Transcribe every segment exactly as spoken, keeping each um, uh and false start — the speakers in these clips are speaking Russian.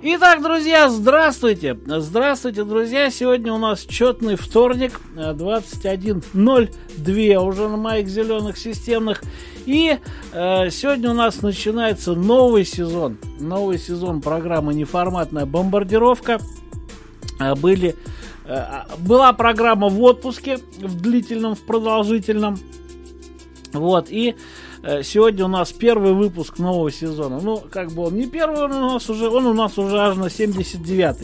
Итак, друзья, здравствуйте! Здравствуйте, друзья! Сегодня у нас четный вторник, двадцать один ноль два уже на моих зеленых системных. И э, сегодня у нас начинается новый сезон. Новый сезон программы «Неформатная бомбардировка». Э, были, э, была программа в отпуске, в длительном, в продолжительном. Вот, и сегодня у нас первый выпуск нового сезона. Ну, как бы он не первый, он у нас уже, он у нас уже аж на семьдесят девятый.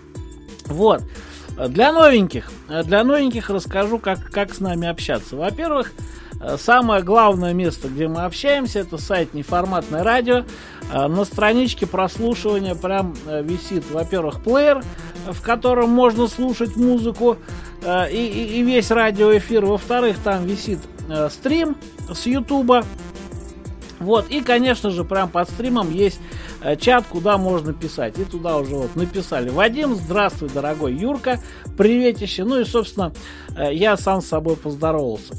Вот. Для новеньких, для новеньких расскажу, как, как с нами общаться. Во-первых, самое главное место, где мы общаемся, это сайт «Неформатное радио». На страничке прослушивания прям висит, во-первых, плеер, в котором можно слушать музыку и, и, и весь радиоэфир. Во-вторых, там висит стрим с Ютуба. Вот, и, конечно же, прям под стримом есть э, чат, куда можно писать. И туда уже вот написали: Вадим, здравствуй, дорогой Юрка, приветище. Ну и, собственно, э, я сам с собой поздоровался.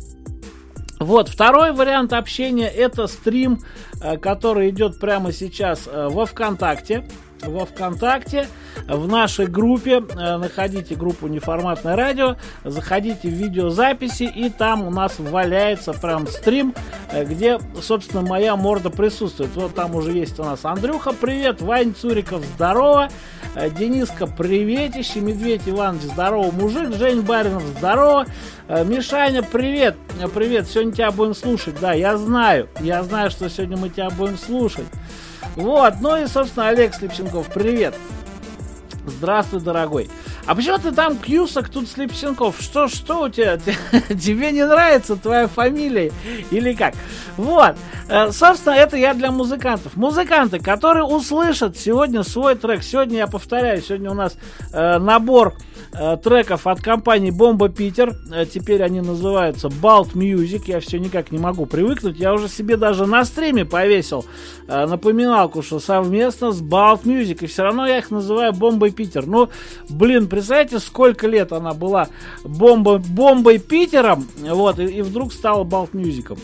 Вот, второй вариант общения — это стрим, э, который идет прямо сейчас э, во ВКонтакте. Во ВКонтакте, в нашей группе, э, находите группу «Неформатное радио», заходите в видеозаписи, и там у нас валяется прям стрим, э, где, собственно, моя морда присутствует. Вот там уже есть у нас Андрюха, привет, Вань Цуриков, здорово, э, Дениска, приветище, Медведь Иванович, здорово, мужик, Жень Баринов, здорово, э, Мишаня, привет, э, привет, сегодня тебя будем слушать, да, я знаю, я знаю, что сегодня мы тебя будем слушать. Вот, ну и, собственно, Олег Слепченков, привет. Здравствуй, дорогой. А почему ты там Кьюсак, тут Слепченков? Что, что у тебя? Тебе не нравится твоя фамилия? Или как? Вот, собственно, это я для музыкантов. Музыканты, которые услышат сегодня свой трек. Сегодня, я повторяю, сегодня у нас э, набор э, треков от компании Bomba Питер. Э, теперь они называются Balt Music. Я все никак не могу привыкнуть. Я уже себе даже на стриме повесил э, напоминалку, что совместно с Balt Music. И все равно я их называю Bomba Питер. Ну, блин, представляете, сколько лет она была бомба, бомбой Питером, вот, и, и вдруг стала Balt Music'ом.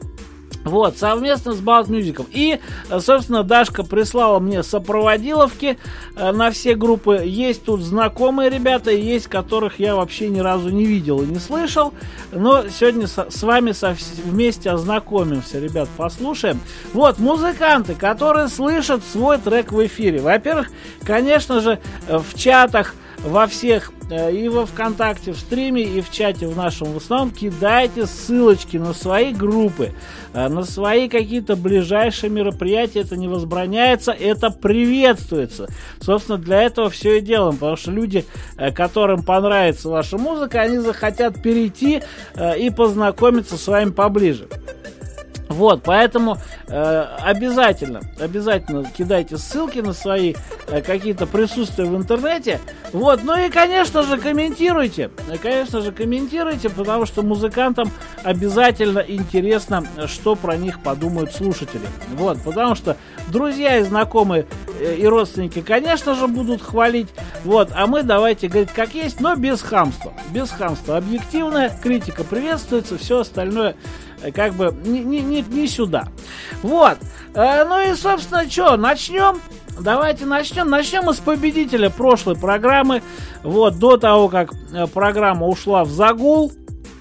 Вот, совместно с Balt Music'ом. И, собственно, Дашка прислала мне сопроводиловки э, на все группы. Есть тут знакомые ребята, есть которых я вообще ни разу не видел и не слышал. Но сегодня со, с вами со, вместе ознакомимся, ребят, послушаем. Вот, музыканты, которые слышат свой трек в эфире. Во-первых, конечно же, в чатах, во всех, и во ВКонтакте, в стриме, и в чате в нашем в основном, кидайте ссылочки на свои группы, на свои какие-то ближайшие мероприятия. Это не возбраняется, это приветствуется. Собственно, для этого все и делаем, потому что люди, которым понравится ваша музыка, они захотят перейти и познакомиться с вами поближе. Вот, поэтому э, обязательно, обязательно кидайте ссылки на свои э, какие-то присутствия в интернете. Вот, ну и, конечно же, комментируйте. Конечно же, комментируйте, потому что музыкантам обязательно интересно, что про них подумают слушатели. Вот, потому что друзья и знакомые э, и родственники, конечно же, будут хвалить. Вот, а мы давайте говорить как есть, но без хамства. Без хамства. Объективная критика приветствуется, все остальное как бы не, не, не, не сюда. Вот. Э, ну и, собственно, что, начнем? Давайте начнем. Начнем мы с победителя прошлой программы. Вот, до того, как программа ушла в загул.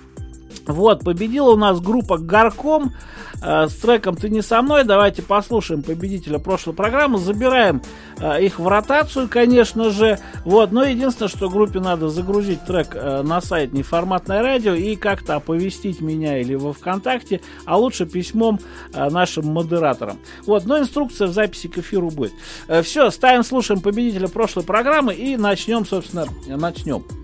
Вот, победила у нас группа Горком э, с треком «Ты не со мной». Давайте послушаем победителя прошлой программы. Забираем э, их в ротацию, конечно же. Вот, но единственное, что группе надо загрузить трек э, на сайт «Неформатное радио» и как-то оповестить меня или во ВКонтакте, а лучше письмом э, нашим модераторам. Вот, но инструкция в записи к эфиру будет. Э, все, ставим, слушаем победителя прошлой программы и начнем, собственно, начнем.